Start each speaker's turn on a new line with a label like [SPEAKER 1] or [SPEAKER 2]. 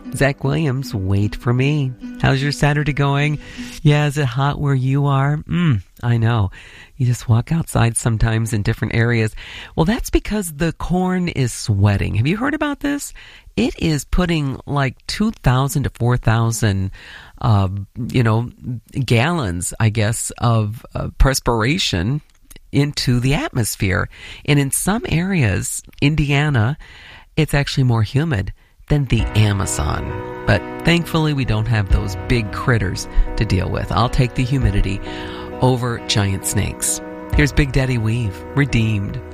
[SPEAKER 1] Zach Williams, Wait for Me. How's your Saturday going? Yeah, is it hot where you are? I know. You just walk outside sometimes in different areas. Well, that's because the corn is sweating. Have you heard about this? It is putting like 2,000 to 4,000, gallons, I guess, of perspiration into the atmosphere. And in some areas, Indiana, it's actually more humid than the Amazon. But thankfully, we don't have those big critters to deal with. I'll take the humidity over giant snakes. Here's Big Daddy Weave, Redeemed.